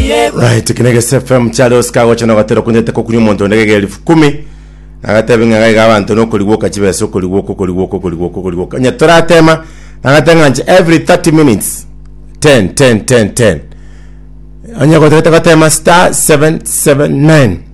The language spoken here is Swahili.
Right, kinege FM chalo ska wacha na gatero kunete ko kunyo mondo ndege 10,000 agatebe ngaga abantu no kuliwoka chibeso kuliwoka nyatora tema agatanga every 30 minutes 10 anya ko teta tema star 779